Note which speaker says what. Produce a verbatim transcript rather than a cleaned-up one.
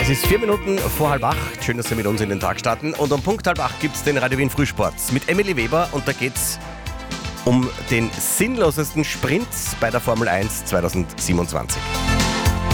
Speaker 1: Es ist vier Minuten vor halb acht. Schön, dass Sie mit uns in den Tag starten. Und um Punkt halb acht gibt es den Radio Wien Frühsport mit Emily Weber. Und da geht es um den sinnlosesten Sprint bei der Formel eins zwanzig siebenundzwanzig.